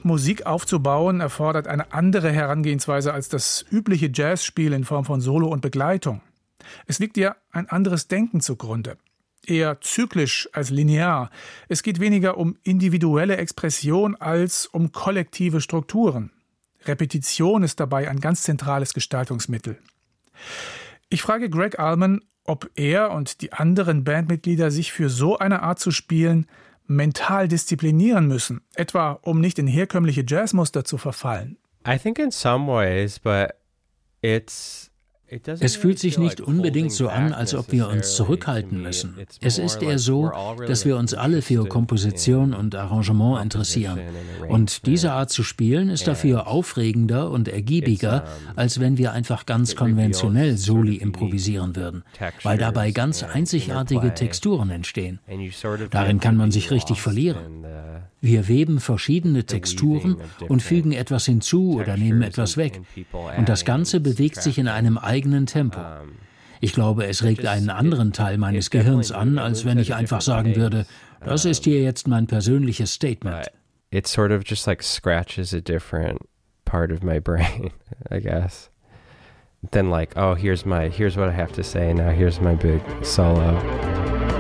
Musik aufzubauen erfordert eine andere Herangehensweise als das übliche Jazzspiel in Form von Solo und Begleitung. Es liegt ihr ein anderes Denken zugrunde. Eher zyklisch als linear. Es geht weniger um individuelle Expression als um kollektive Strukturen. Repetition ist dabei ein ganz zentrales Gestaltungsmittel. Ich frage Gregg Allman, ob er und die anderen Bandmitglieder sich für so eine Art zu spielen mental disziplinieren müssen, etwa um nicht in herkömmliche Jazzmuster zu verfallen. I think in some ways, but es fühlt sich nicht unbedingt so an, als ob wir uns zurückhalten müssen. Es ist eher so, dass wir uns alle für Komposition und Arrangement interessieren. Und diese Art zu spielen ist dafür aufregender und ergiebiger, als wenn wir einfach ganz konventionell Soli improvisieren würden, weil dabei ganz einzigartige Texturen entstehen. Darin kann man sich richtig verlieren. Wir weben verschiedene Texturen und fügen etwas hinzu oder nehmen etwas weg. Und das Ganze bewegt sich in einem eigenen Tempo. Ich glaube, es regt einen anderen Teil meines Gehirns an, als wenn ich einfach sagen würde, das ist hier jetzt mein persönliches Statement. It sort of just like scratches a different part of my brain, I guess. Then like, oh, here's what I have to say, now here's my big solo.